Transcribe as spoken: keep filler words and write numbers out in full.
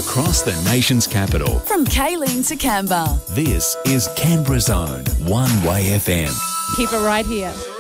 across the nation's capital. From Kaylin to Canberra. This is Canberra's own One Way F M. Keep it right here.